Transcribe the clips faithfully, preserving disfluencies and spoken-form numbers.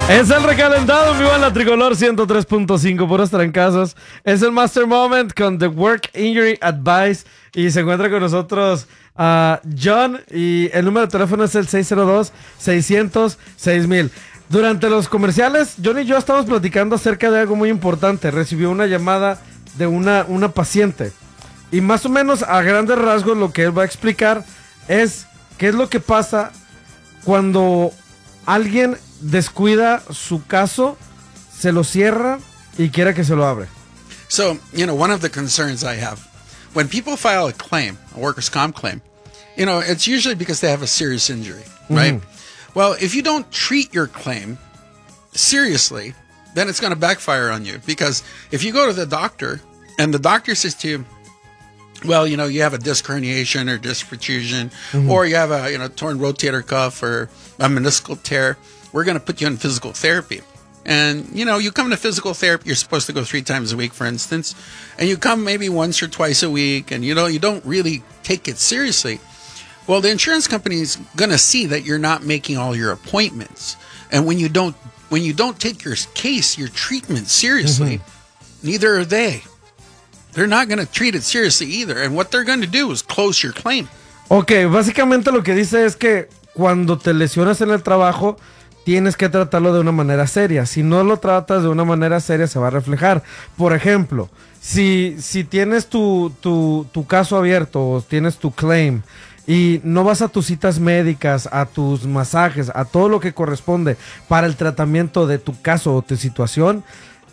Es el recalentado en vivo en la Tricolor ciento tres punto cinco, puros trancazos. Es el Master Moment con The Work Injury Advice. Y se encuentra con nosotros uh, John. Y el número de teléfono es el seis cero dos, seiscientos, seis mil. Durante los comerciales, John y yo estamos platicando acerca de algo muy importante. Recibió una llamada de una, una paciente. Y más o menos a grandes rasgos lo que él va a explicar es qué es lo que pasa cuando alguien descuida su caso, se lo cierra y quiere que se lo abre. So, you know, one of the concerns I have, when people file a claim, a workers' comp claim, you know, it's usually because they have a serious injury, right? Mm-hmm. Well, if you don't treat your claim seriously, then it's going to backfire on you. Because if you go to the doctor and the doctor says to you, well, you know, you have a disc herniation or disc protrusion, mm-hmm. or you have a, you know, torn rotator cuff or a meniscal tear, we're going to put you in physical therapy. And, you know, you come to physical therapy, you're supposed to go three times a week, for instance, and you come maybe once or twice a week, and, you know, you don't really take it seriously. Well, the insurance company is going to see that you're not making all your appointments. And when you don't, when you don't take your case, your treatment seriously, mm-hmm. neither are they. They're not going to treat it seriously either. And what they're going to do is close your claim. Ok, básicamente lo que dice es que cuando te lesionas en el trabajo, tienes que tratarlo de una manera seria. Si no lo tratas de una manera seria, se va a reflejar. Por ejemplo, si, si tienes tu, tu, tu caso abierto o tienes tu claim y no vas a tus citas médicas, a tus masajes, a todo lo que corresponde para el tratamiento de tu caso o tu situación,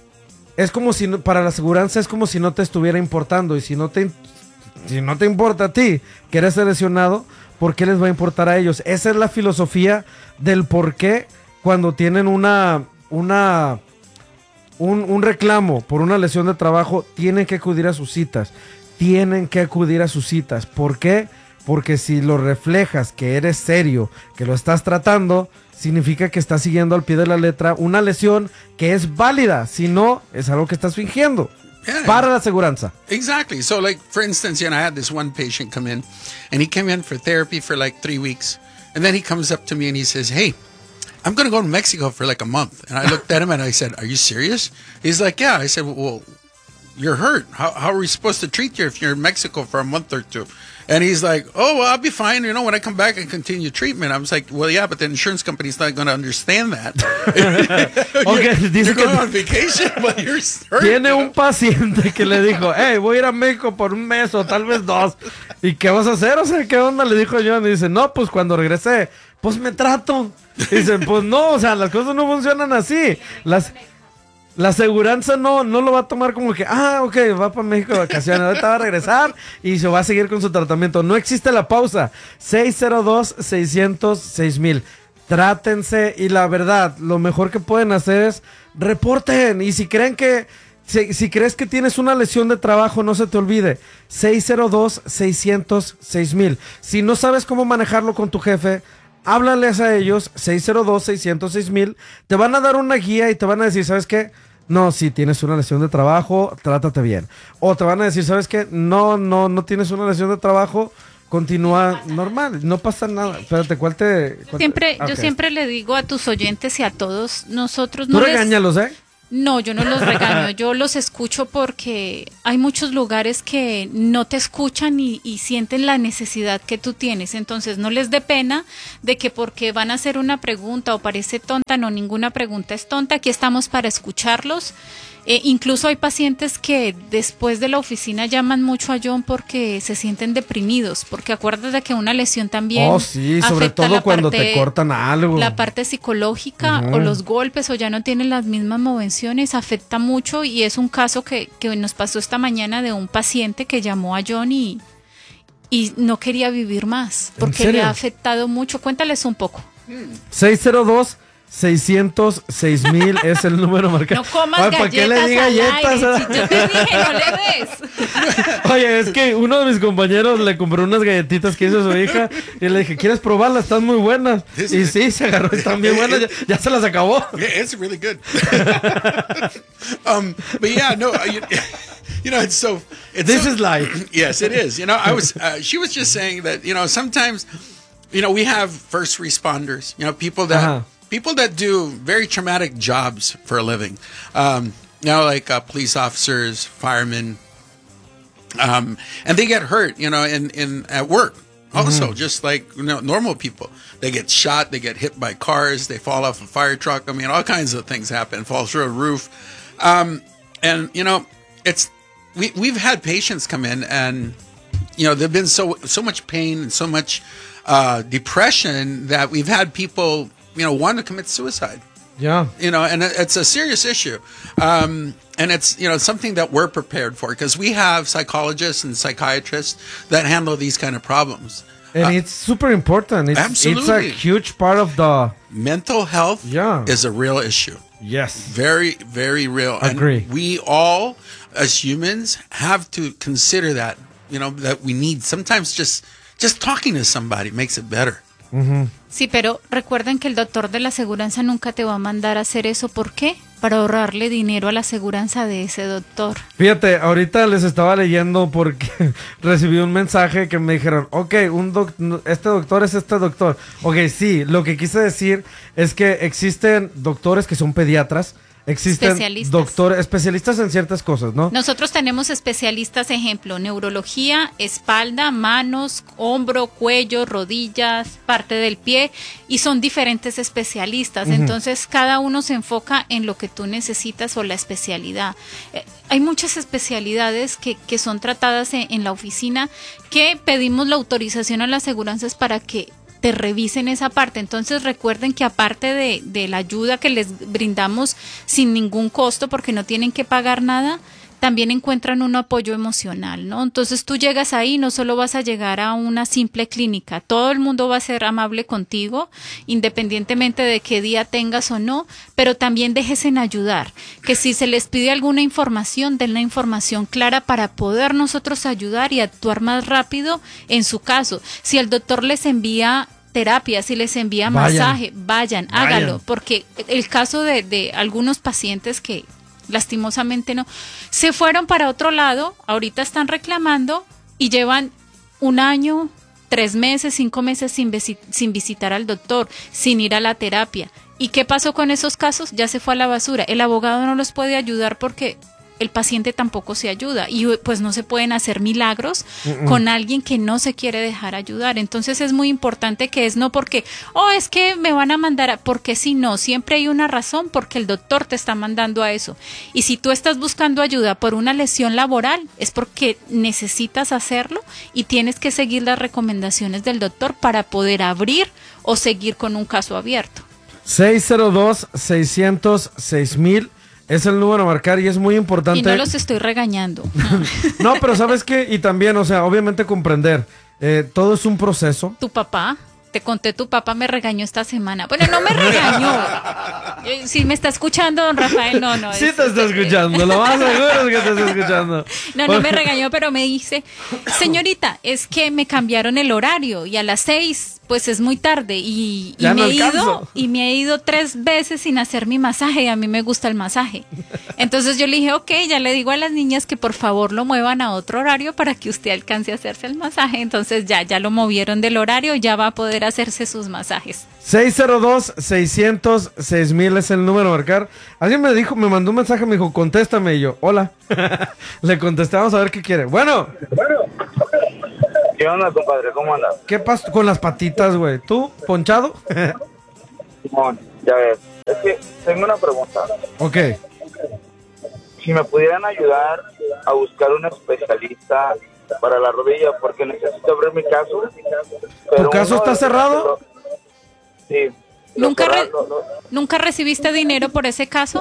es como si, para la aseguranza es como si no te estuviera importando. Y si no te, si no te importa a ti que eres lesionado, ¿por qué les va a importar a ellos? Esa es la filosofía del por qué cuando tienen una, una, un, un reclamo por una lesión de trabajo, tienen que acudir a sus citas. Tienen que acudir a sus citas. ¿Por qué? Porque si lo reflejas que eres serio, que lo estás tratando, significa que estás siguiendo al pie de la letra una lesión que es válida. Si no, es algo que estás fingiendo. Yeah. Para la aseguranza. Exactly. So, like, for instance, you know, I had this one patient come in, and he came in for therapy for like three weeks. And then he comes up to me and he says, hey, I'm going to go to Mexico for like a month. And I looked at him and I said, are you serious? He's like, yeah. I said, well, you're hurt. How, how are we supposed to treat you if you're in Mexico for a month or two? And he's like, oh, well, I'll be fine. You know, when I come back, I continue treatment. I was like, well, yeah, but the insurance company's not going to understand that. Okay, you're dice you're que going on vacation, but you're hurt. Tiene un paciente que le dijo, hey, voy a ir a México por un mes o tal vez dos. ¿Y qué vas a hacer? O sea, ¿qué onda? Le dijo John. Y dice, no, pues cuando regresé, pues me trato. Y dice, pues no, o sea, las cosas no funcionan así. Las... La aseguranza no, no lo va a tomar como que, ah, ok, va para México de vacaciones, ahorita va a regresar y se va a seguir con su tratamiento. No existe la pausa. seis cero dos, seiscientos, seis mil. Trátense y la verdad, lo mejor que pueden hacer es reporten. Y si creen que, si, si crees que tienes una lesión de trabajo, no se te olvide. seis cero dos, seiscientos, seis mil. Si no sabes cómo manejarlo con tu jefe, háblales a ellos, seis cero dos, seiscientos, seis mil. Te van a dar una guía y te van a decir, ¿sabes qué? No, si tienes una lesión de trabajo, trátate bien. O te van a decir, ¿sabes qué? No, no, no tienes una lesión de trabajo, continúa normal, no pasa nada. Espérate, ¿cuál te...? Cuál siempre, te... Okay. Yo siempre le digo a tus oyentes y a todos nosotros... Tú no regáñalos, les... ¿eh? No, yo no los regaño, yo los escucho porque hay muchos lugares que no te escuchan y, y sienten la necesidad que tú tienes, entonces no les dé pena de que porque van a hacer una pregunta o parece tonta, no, ninguna pregunta es tonta, aquí estamos para escucharlos. Eh, incluso hay pacientes que después de la oficina llaman mucho a John porque se sienten deprimidos, porque acuérdate que una lesión también oh, sí, sobre todo cuando parte, te cortan algo. La parte psicológica uh-huh. o los golpes o ya no tienen las mismas movenciones, afecta mucho y es un caso que, que nos pasó esta mañana de un paciente que llamó a John y, y no quería vivir más porque le ha afectado mucho. Cuéntales un poco. seis cero dos, seiscientos, seis mil es el número marcado. No comas Oye, ¿para qué le di galletas? Si yo te dije, no le des. Oye, es que uno de mis compañeros le compró unas galletitas que hizo su hija y le dije, ¿quieres probarlas? Están muy buenas. Y sí, se agarró, están bien buenas, ya, ya se las acabó. Yeah, it's really good. um, but yeah, no, you, you know, it's so... It's This so, is life. Yes, it is. You know, I was, uh, she was just saying that, you know, sometimes, you know, we have first responders, you know, people that... Uh-huh. people that do very traumatic jobs for a living, um, you know, like uh, police officers, firemen, um, and they get hurt, you know, in, in at work. Also, mm-hmm. just like you know, normal people, they get shot, they get hit by cars, they fall off a fire truck. I mean, all kinds of things happen. Fall through a roof, um, and you know, it's we we've had patients come in, and you know, there've been so so much pain and so much uh, depression that we've had people, you know, want to commit suicide. Yeah, you know, and it's a serious issue, um, and it's you know something that we're prepared for because we have psychologists and psychiatrists that handle these kind of problems. And uh, it's super important. It's, absolutely, it's a huge part of the mental health. Yeah. Is a real issue. Yes, very, very real. Agree. And we all, as humans, have to consider that. You know that we need sometimes just just talking to somebody makes it better. Mm-hmm. Sí, pero recuerden que el doctor de la aseguranza nunca te va a mandar a hacer eso. ¿Por qué? Para ahorrarle dinero a la aseguranza de ese doctor. Fíjate, ahorita les estaba leyendo porque recibí un mensaje que me dijeron, ok, un doc este doctor es este doctor. Ok, sí, lo que quise decir es que existen doctores que son pediatras, existen especialistas. doctores, especialistas en ciertas cosas, ¿no? Nosotros tenemos especialistas, ejemplo, neurología, espalda, manos, hombro, cuello, rodillas, parte del pie, y son diferentes especialistas. Uh-huh. Entonces, cada uno se enfoca en lo que tú necesitas o la especialidad. Eh, hay muchas especialidades que, que son tratadas en, en la oficina que pedimos la autorización a las aseguranzas para que te revisen esa parte. Entonces recuerden que aparte de, de la ayuda que les brindamos sin ningún costo porque no tienen que pagar nada, también encuentran un apoyo emocional, ¿no? Entonces tú llegas ahí, no solo vas a llegar a una simple clínica, todo el mundo va a ser amable contigo, independientemente de qué día tengas o no, pero también dejes en ayudar, que si se les pide alguna información, den la información clara para poder nosotros ayudar y actuar más rápido en su caso. Si el doctor les envía terapia, si les envía vayan. masaje, vayan, vayan, hágalo, porque el caso de, de algunos pacientes que lastimosamente no, se fueron para otro lado, ahorita están reclamando y llevan un año, tres meses, cinco meses sin, visi- sin visitar al doctor, sin ir a la terapia. ¿Y qué pasó con esos casos? Ya se fue a la basura. El abogado no los puede ayudar porque el paciente tampoco se ayuda y pues no se pueden hacer milagros uh-uh. con alguien que no se quiere dejar ayudar. Entonces es muy importante que es no porque, oh, es que me van a mandar, a... porque si no, siempre hay una razón porque el doctor te está mandando a eso. Y si tú estás buscando ayuda por una lesión laboral, es porque necesitas hacerlo y tienes que seguir las recomendaciones del doctor para poder abrir o seguir con un caso abierto. seis cero dos, seiscientos seis mil es el número a marcar y es muy importante. Y no los estoy regañando. No, pero ¿sabes qué? Y también, o sea, obviamente comprender, eh, todo es un proceso. Tu papá, te conté, tu papá me regañó esta semana. Bueno, no me regañó. Si me está escuchando, don Rafael, no, no. Sí es, te está es, escuchando, lo más seguro es que te está escuchando. No, no me regañó, pero me dice, señorita, es que me cambiaron el horario y a las seis... pues es muy tarde y, y ya me no he ido alcanzo. y me he ido tres veces sin hacer mi masaje y a mí me gusta el masaje. Entonces yo le dije, ok, ya le digo a las niñas que por favor lo muevan a otro horario para que usted alcance a hacerse el masaje. Entonces ya, ya lo movieron del horario, ya va a poder hacerse sus masajes. seis cero dos, seiscientos seis mil es el número a marcar. Alguien me dijo, me mandó un mensaje, me dijo, contéstame, y yo, hola. Le contesté, vamos a ver qué quiere. Bueno. Bueno. ¿Qué onda, compadre? ¿Cómo andas? ¿Qué pasó con las patitas, güey? ¿Tú, ponchado? Simón, ya ves. Es que tengo una pregunta. Ok. Si me pudieran ayudar a buscar un especialista para la rodilla, porque necesito abrir mi caso. ¿Tu caso está cerrado? Sí. ¿Nunca, re cerrado, no. ¿Nunca recibiste dinero por ese caso?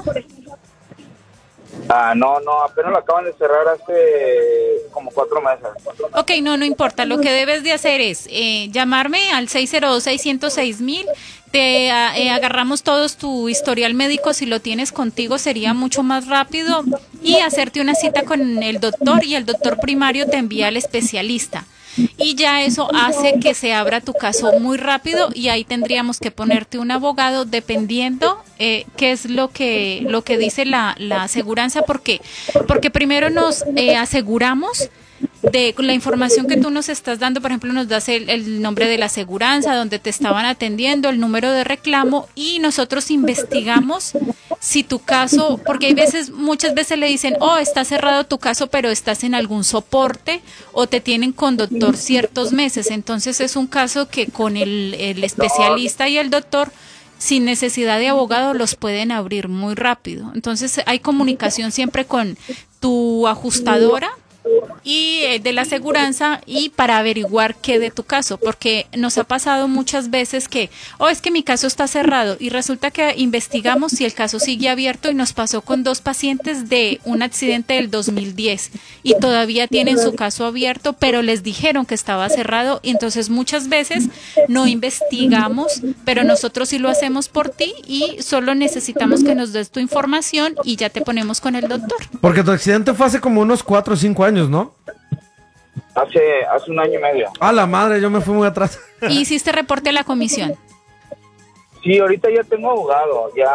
Ah, no, no, apenas lo acaban de cerrar hace como cuatro meses. Ok, no, no importa. Lo que debes de hacer es eh, llamarme al seis cero dos, seiscientos seis mil. Te eh, agarramos todos tu historial médico. Si lo tienes contigo sería mucho más rápido. Y hacerte una cita con el doctor y el doctor primario te envía al especialista. Y ya eso hace que se abra tu caso muy rápido y ahí tendríamos que ponerte un abogado dependiendo eh, qué es lo que lo que dice la, la aseguranza, porque porque primero nos eh, aseguramos de la información que tú nos estás dando. Por ejemplo, nos das el, el nombre de la aseguranza, donde te estaban atendiendo, el número de reclamo, y nosotros investigamos si tu caso, porque hay veces, muchas veces le dicen, oh, está cerrado tu caso, pero estás en algún soporte o te tienen con doctor ciertos meses. Entonces es un caso que con el, el especialista y el doctor, sin necesidad de abogado, los pueden abrir muy rápido. Entonces hay comunicación siempre con tu ajustadora y eh, de la aseguranza, y para averiguar qué de tu caso, porque nos ha pasado muchas veces que, oh, es que mi caso está cerrado, y resulta que investigamos si el caso sigue abierto, y nos pasó con dos pacientes de un accidente del dos mil diez y todavía tienen su caso abierto, pero les dijeron que estaba cerrado. Y entonces muchas veces no investigamos, pero nosotros sí lo hacemos por ti, y solo necesitamos que nos des tu información y ya te ponemos con el doctor. Porque tu accidente fue hace como unos cuatro o cinco años, ¿no? Hace, hace un año y medio. A la madre, yo me fui muy atrás. ¿Y hiciste reporte a la comisión? Sí, ahorita ya tengo abogado. Ya,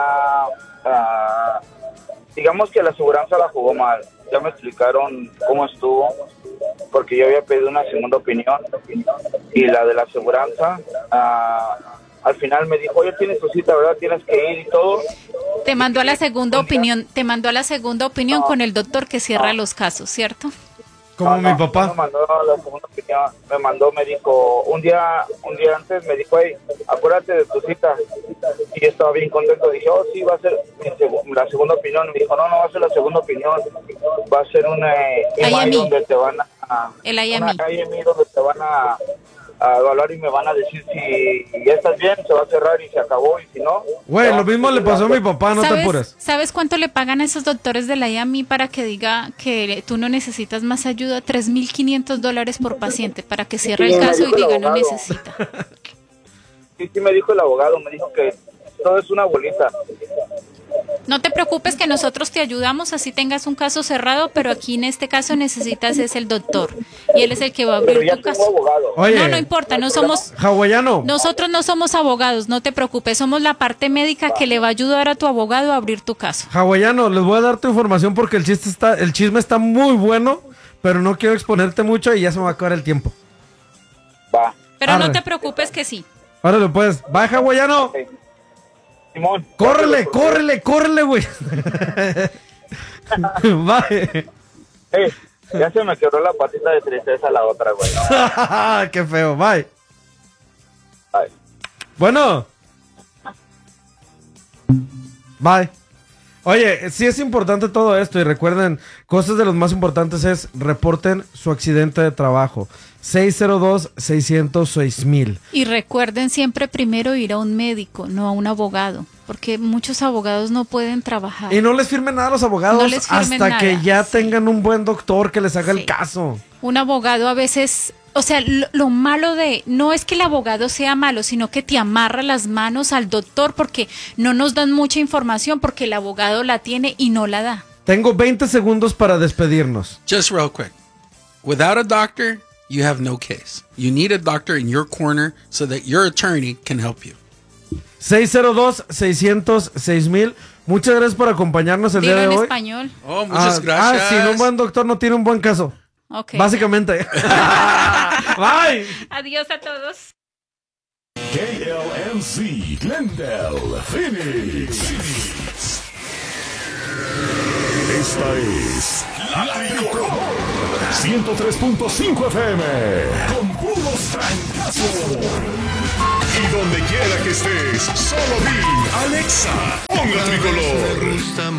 uh, digamos que la aseguranza la jugó mal. Ya me explicaron cómo estuvo, porque yo había pedido una segunda opinión, y la de la aseguranza, uh, al final me dijo, oye, tienes tu cita, ¿verdad? Tienes que ir y todo. Te mandó a la segunda opinión, te mandó a la segunda opinión no. con el doctor que cierra no. los casos, ¿cierto? Como no, mi papá. No me mandó la segunda opinión, me mandó, me dijo, un día un día antes me dijo, hey, acuérdate de tu cita. Y yo estaba bien contento, dije, oh, sí, va a ser mi seg- la segunda opinión. Y me dijo, no, no va a ser la segunda opinión, va a ser una I M I donde te van a... El I M I. Una I M I donde te van a... a evaluar y me van a decir si ya estás bien, se va a cerrar y se acabó, y si no... Güey, lo mismo le pasó a mi papá, no te ¿Sabes, apures. ¿Sabes cuánto le pagan a esos doctores de la I M I para que diga que tú no necesitas más ayuda? tres mil quinientos dólares por paciente para que cierre sí, el caso y diga el no necesita. Sí, sí me dijo el abogado, me dijo que todo es una bolita. No te preocupes que nosotros te ayudamos, así tengas un caso cerrado, pero aquí en este caso necesitas es el doctor, y él es el que va a abrir pero ya tu tengo caso. abogado. Oye, no, no importa, no somos... hawaiano. Nosotros no somos abogados, no te preocupes, somos la parte médica que le va a ayudar a tu abogado a abrir tu caso. Hawaiano, les voy a dar tu información porque el chiste está, el chisme está muy bueno, pero no quiero exponerte mucho y ya se me va a acabar el tiempo. Va. Pero Arre. no te preocupes que sí. Órale, pues, va, hawaiano. Okay. Simón. Córrele, córrele, córrele, güey. Va. Hey, ya se me quebró la patita de tristeza la otra, güey. Qué feo, bye. Bye. Bueno. Bye. Oye, sí es importante todo esto, y recuerden, cosas de los más importantes es reporten su accidente de trabajo. seis cero dos, seis cero seis mil. Y recuerden siempre primero ir a un médico, no a un abogado, porque muchos abogados no pueden trabajar. Y no les firmen nada a los abogados No les firmen hasta nada, que ya sí. tengan un buen doctor que les haga Sí. el caso. Un abogado a veces, o sea, lo, lo malo de, no es que el abogado sea malo, sino que te amarra las manos al doctor, porque no nos dan mucha información, porque el abogado la tiene y no la da. Tengo veinte segundos para despedirnos. Just real quick. Without a doctor, you have no case. You need a doctor in your corner so that your attorney can help you. seis cero dos, seis cero seis mil. Muchas gracias por acompañarnos el Dilo día de en hoy. español. Oh, muchas Ah, gracias. ah, sin un buen doctor no tiene un buen caso. Ok. Básicamente. Bye. Adiós a todos. K L M C, Glendale, Phoenix. Esta es La Tricolor ciento tres punto cinco F M con puros trancazos. Y donde quiera que estés, solo di Alexa, pon La Tricolor.